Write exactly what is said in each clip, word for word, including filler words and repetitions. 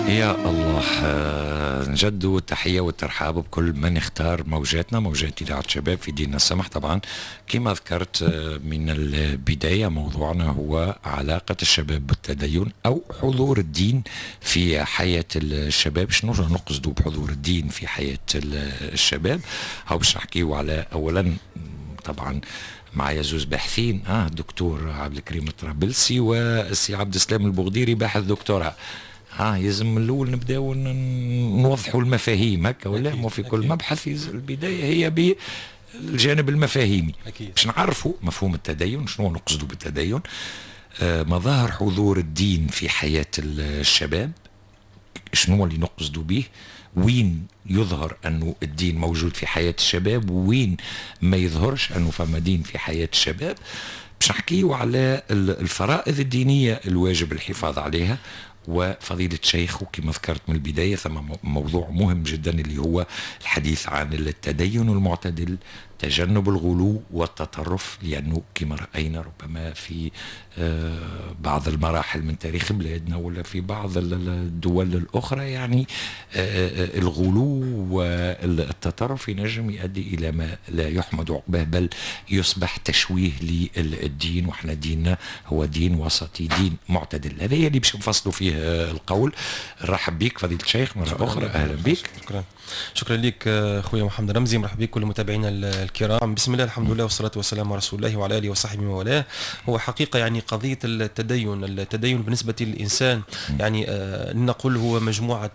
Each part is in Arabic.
يا الله، نجد التحية والترحاب بكل من اختار موجاتنا، موجات إذاعة شباب في ديننا السمح. طبعا كما ذكرت من البداية، موضوعنا هو علاقة الشباب بالتدين أو حضور الدين في حياة الشباب. شنو نقصدوا بحضور الدين في حياة الشباب؟ هاو باش نحكيو على أولا طبعا معايا زوز باحثين، اه الدكتور عبد الكريم الطرابلسي والسي عبد السلام البغديري باحث دكتوراه. اه يلزم من الاول نبداو نوضحوا المفاهيم هكا ولا مو في كل أكيد. مبحث البدايه هي بالجانب المفاهيمي باش نعرفوا مفهوم التدين، شنو نقصدوا بالتدين، آه مظاهر حضور الدين في حياه الشباب، شنو اللي نقصدوا به، وين يظهر أنه الدين موجود في حياة الشباب وين ما يظهرش أنه فما دين في حياة الشباب. باش نحكيو على الفرائض الدينية الواجب الحفاظ عليها. وفضيلة الشيخ وكما ذكرت من البداية ثم موضوع مهم جدا اللي هو الحديث عن التدين المعتدل، تجنب الغلو والتطرف، لأنه كما رأينا ربما في بعض المراحل من تاريخ بلادنا ولا في بعض الدول الأخرى يعني الغلو والتطرف ينجم يؤدي إلى ما لا يحمد عقباه، بل يصبح تشويه للدين، وإحنا ديننا هو دين وسطي، دين معتدل. هذا اللي باش نفصلوا فيه القول. نرحب بك فضيلة الشيخ مرة أخرى، أهلا بك. شكرا شكرا لك اخويا محمد رمزي، مرحبا بك كل متابعينا الكرام. بسم الله، الحمد لله والصلاه والسلام على رسول الله وعلى اله وصحبه وموالاه. هو حقيقه يعني قضيه التدين التدين بالنسبه للانسان يعني آه نقول هو مجموعه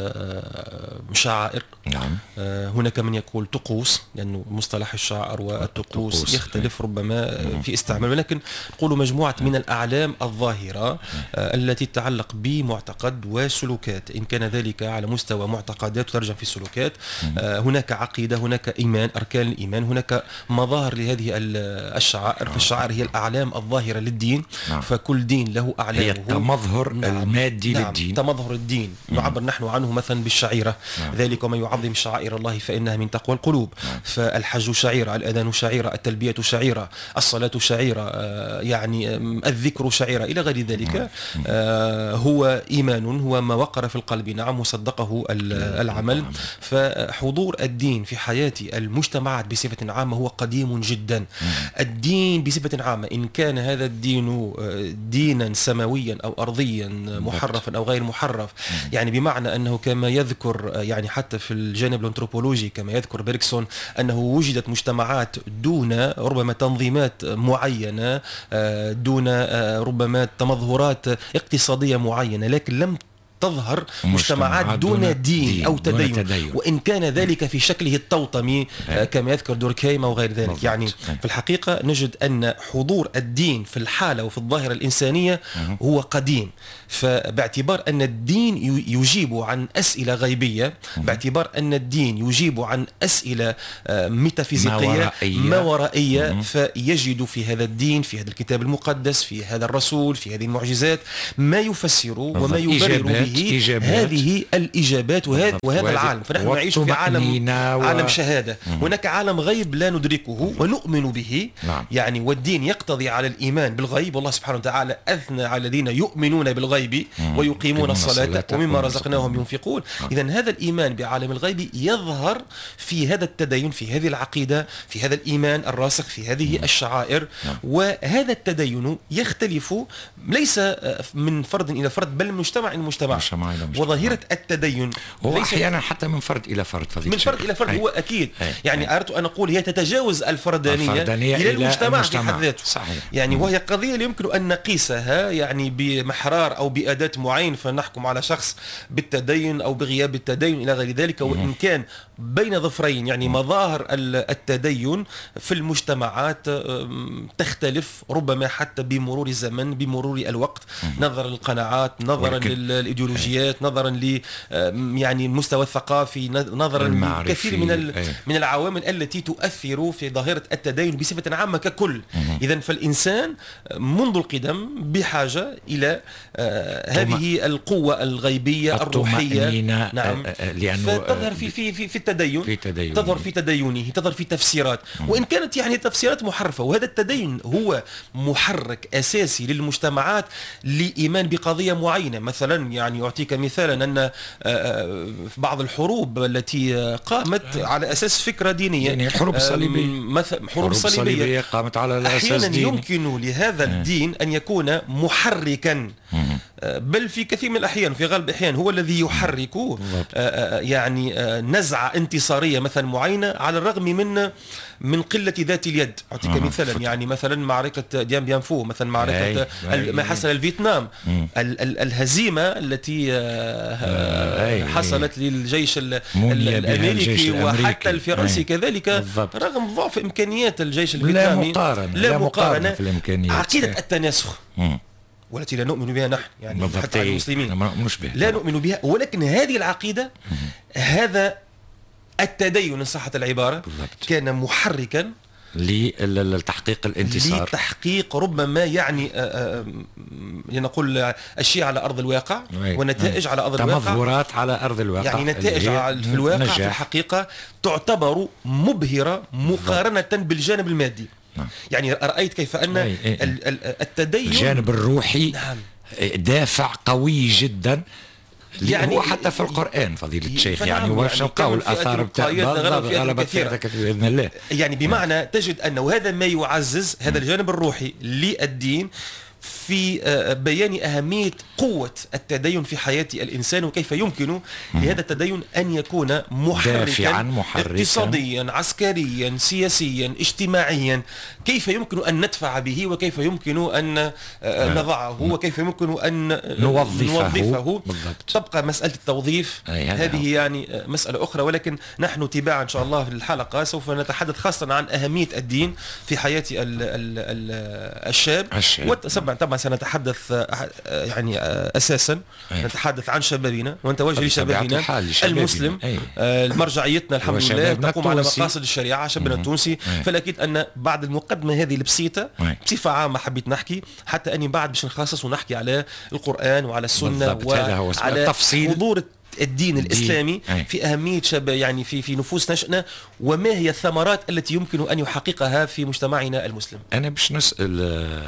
آه شعائر. نعم. آه هناك من يقول طقوس، لانه مصطلح الشعائر والطقوس يختلف ربما في استعمال، ولكن نقول مجموعه من الاعلام الظاهره آه التي تتعلق بمعتقد وسلوكات، ان كان ذلك على مستوى معتقدات تترجم في السلوكات. آه هناك عقيده، هناك ايمان، اركان الايمان، هناك مظاهر لهذه الشعائر. فالشعائر هي الاعلام الظاهره للدين. نعم. فكل دين له اعلامه، هي التمظهر. نعم. المادي. نعم. للدين، تمظهر الدين. مم. نعبر نحن عنه مثلا بالشعيره. نعم. ذلك ومن يعظم شعائر الله فانها من تقوى القلوب. نعم. فالحج شعيره، الاذان شعيره، التلبيه شعيره، الصلاه شعيره، آه يعني الذكر شعيره الى غير ذلك. نعم. آه هو ايمان، هو ما وقر في القلب، نعم، وصدقه العمل. نعم. فحضور الدين في حياة المجتمعات بصفة عامة هو قديم جدا. مم. الدين بصفة عامة، إن كان هذا الدين دينا سماويا أو أرضيا محرفا أو غير محرف، مم. يعني بمعنى أنه كما يذكر يعني حتى في الجانب الأنثروبولوجي كما يذكر بيركسون أنه وجدت مجتمعات دون ربما تنظيمات معينة، دون ربما تمظهرات اقتصادية معينة، لكن لم تظهر مجتمعات دون, دون دين, دين أو تدين, دون تدين، وإن كان ذلك في شكله التوطمي آه كما يذكر دوركهيم أو غير ذلك. يعني في الحقيقة نجد أن حضور الدين في الحالة وفي الظاهرة الإنسانية هو قديم. فباعتبار أن الدين يجيب عن أسئلة غيبية، باعتبار أن الدين يجيب عن أسئلة ميتافيزيقية ما ورائية، فيجد في هذا الدين، في هذا الكتاب المقدس، في هذا الرسول، في هذه المعجزات ما يفسر وما يبرر به إيجابات. هذه الإجابات وهذا, وهذا العالم. فنحن نعيش في عالم و... عالم شهادة. مم. هناك عالم غيب لا ندركه ونؤمن به. نعم. يعني والدين يقتضي على الإيمان بالغيب، والله سبحانه وتعالى أثنى على الذين يؤمنون بالغيب مم. ويقيمون الصلاة ومما رزقناهم ينفقون. إذن هذا الإيمان بعالم الغيب يظهر في هذا التدين، في هذه العقيدة، في هذا الإيمان الراسخ، في هذه مم. الشعائر. نعم. وهذا التدين يختلف ليس من فرد إلى فرد بل من مجتمع إلى مجتمع. وظاهرة التدين هو أحيانا حتى من فرد إلى فرد، من فرد إلى فرد. أي. هو أكيد. أي. يعني أردت أن أقول هي تتجاوز الفردانية, الفردانية إلى, إلى المجتمع في حد ذاته. صحيح. يعني مم. وهي قضية لا يمكن أن نقيسها يعني بمحرار أو بأداة معين فنحكم على شخص بالتدين أو بغياب التدين إلى غير ذلك. مم. وإن كان بين ظفرين يعني مم. مظاهر التدين في المجتمعات تختلف ربما حتى بمرور الزمن، بمرور الوقت، مم. نظرا للقناعات، نظرا للإيديولوجيات، نظرا ل يعني المستوى الثقافي، نظرا لكثير من من العوامل التي تؤثر في ظاهرة التدين بصفة عامة ككل. إذن فالإنسان منذ القدم بحاجة إلى آه هذه القوة الغيبية الروحية. نعم. لأنه تظهر في في في في التدين، في تدين تظهر في تدينه، تظهر في تفسيرات، وإن كانت يعني تفسيرات محرفة. وهذا التدين هو محرك أساسي للمجتمعات لإيمان بقضية معينة. مثلا يعني يعني يعطيك مثالا أن في بعض الحروب التي قامت على أساس فكرة دينية، يعني الحروب الصليبية مثلا حروب الصليبية قامت على الأساس أحيانا ديني. يمكن لهذا الدين أن يكون محركا، بل في كثير من الأحيان في غالب الأحيان هو الذي يحرك يعني نزعة انتصارية مثلا معينة على الرغم من من قلة ذات اليد. أعطيك آه مثلا فتح. يعني مثلا معركة ديان بيان فو، مثلا معركة ما حصل الفيتنام، ال ال الهزيمة التي آه حصلت للجيش الأمريكي وحتى الفرنسي كذلك بالضبط. رغم ضعف إمكانيات الجيش الفيتنامي لا مقارنة, لا لا مقارنة, مقارنة في الإمكانيات. عقيدة التناسخ مم. والتي لا نؤمن بها نحن يعني حتى المسلمين لا نؤمن بها، ولكن هذه العقيدة مم. هذا التدين إن صحت العبارة بالضبط. كان محركا لتحقيق الانتصار، لتحقيق ربما يعني لنقول أشياء على أرض الواقع ونتائج على أرض الواقع، تمظهرات على أرض الواقع، يعني نتائج في الواقع نجاح. في الحقيقة تعتبر مبهرة مقارنة بالجانب المادي. نعم. يعني رأيت كيف أن أي أي التدين الجانب الروحي نعم. دافع قوي جدا، يعني هو حتى في القرآن فضيلة الشيخ يعني وشوقوا الآثار بتاع بإذن الله، يعني بمعنى تجد أنه هذا ما يعزز هذا الجانب الروحي للدين في بيان أهمية قوة التدين في حياة الإنسان، وكيف يمكن لهذا التدين أن يكون محركا اقتصاديا عسكريا سياسيا اجتماعيا، كيف يمكن أن ندفع به وكيف يمكن أن نضعه وكيف يمكن أن نوظفه, نوظفه. تبقى مسألة التوظيف هذه يعني مسألة أخرى، ولكن نحن تباعا إن شاء الله في الحلقة سوف نتحدث خاصة عن أهمية الدين في حياة ال ال ال الشاب, الشاب. طبعا سنتحدث يعني أساسا أيه. نتحدث عن شبابنا ونتوجه لشبابنا المسلم. أيه. مرجعيتنا الحمد لله تقوم على مقاصد الشريعة شبابنا التونسي. أيه. فالأكيد أن بعد المقدمة هذه البسيطة أيه. بصفة عامة حبيت نحكي حتى أني بعد باش نخصص ونحكي على القرآن وعلى السنة وعلى تفصيل حضور الدين الإسلامي أي. في أهمية شباب يعني في في نفوس نشأنا، وما هي الثمرات التي يمكن أن يحققها في مجتمعنا المسلم. أنا باش نسأل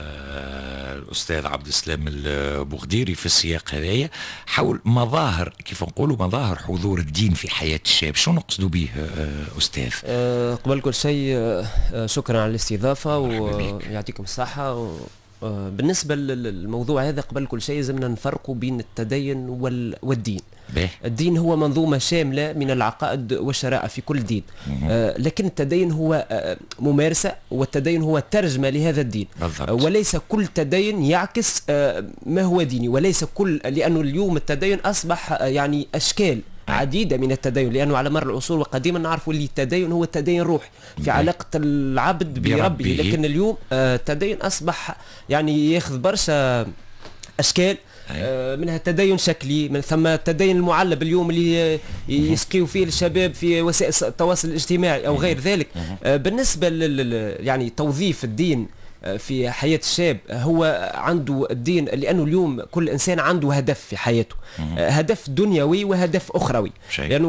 الأستاذ عبد السلام البغديري في السياق هذايا حول مظاهر كيف نقولوا مظاهر حضور الدين في حياة الشاب، شو نقصدوا به أستاذ؟ أه قبل كل شيء أه شكرا على الاستضافة ويعطيكم الصحة. و... بالنسبة للموضوع هذا قبل كل شيء لازمنا نفرقوا بين التدين والدين. بيه. الدين هو منظومة شاملة من العقائد والشرائع في كل دين، آه لكن التدين هو آه ممارسة، والتدين هو ترجمة لهذا الدين. آه وليس كل تدين يعكس آه ما هو ديني، وليس كل، لأنه اليوم التدين أصبح آه يعني أشكال عديدة من التدين، لأنه على مر العصور وقديما نعرف اللي التدين هو التدين روحي في علاقة العبد بربه، لكن اليوم التدين أصبح يعني ياخذ برشا أشكال، منها تدين شكلي، من ثم التدين المعلب اليوم اللي يسقيوا فيه الشباب في وسائل التواصل الاجتماعي أو غير ذلك. بالنسبة لل يعني توظيف الدين في حياة الشاب، هو عنده الدين لأنه اليوم كل إنسان عنده هدف في حياته، هدف دنيوي وهدف أخروي، لأنه